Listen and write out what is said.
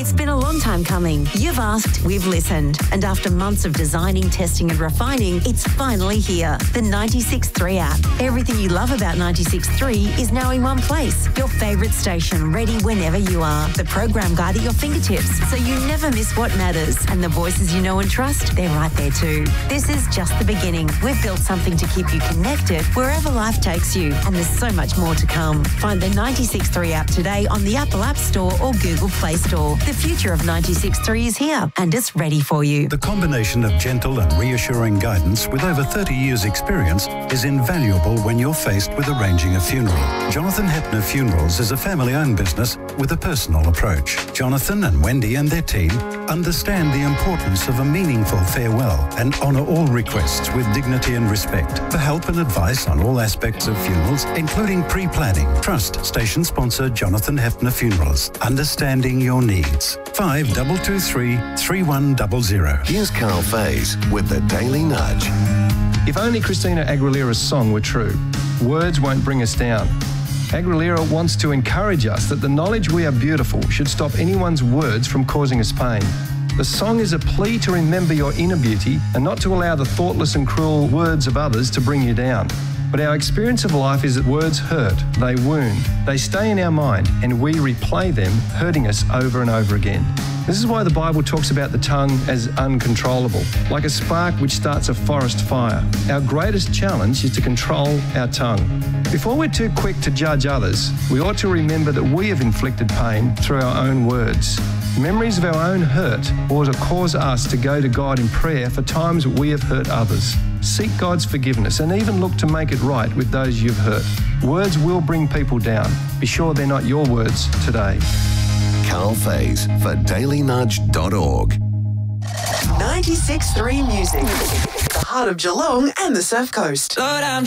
It's been a long time coming. You've asked, we've listened. And after months of designing, testing and refining, it's finally here. The 96.3 app. Everything you love about 96.3 is now in one place. Your favourite station, ready whenever you are. The program guide at your fingertips, so you never miss what matters. And the voices you know and trust, they're right there too. This is just the beginning. We've built something to keep you connected wherever life takes you. And there's so much more to come. Find the 96.3 app today on the Apple App Store or Google Play Store. The future of 96.3 is here and it's ready for you. The combination of gentle and reassuring guidance with over 30 years' experience is invaluable when you're faced with arranging a funeral. Jonathan Hepner Funerals is a family-owned business with a personal approach. Jonathan and Wendy and their team understand the importance of a meaningful farewell and honour all requests with dignity and respect. For help and advice on all aspects of funerals, including pre-planning, trust station sponsor Jonathan Hepner Funerals. Understanding your needs. 5223 3100. Here's Carl Faze with the Daily Nudge. If only Christina Aguilera's song were true, words won't bring us down. Aguilera wants to encourage us that the knowledge we are beautiful should stop anyone's words from causing us pain. The song is a plea to remember your inner beauty and not to allow the thoughtless and cruel words of others to bring you down. But our experience of life is that words hurt, they wound, they stay in our mind, and we replay them, hurting us over and over again. This is why the Bible talks about the tongue as uncontrollable, like a spark which starts a forest fire. Our greatest challenge is to control our tongue. Before we're too quick to judge others, we ought to remember that we have inflicted pain through our own words. Memories of our own hurt ought to cause us to go to God in prayer for times we have hurt others. Seek God's forgiveness and even look to make it right with those you've hurt. Words will bring people down. Be sure they're not your words today. Carl Faze for dailynudge.org. 96.3 Music. The heart of Geelong and the Surf Coast.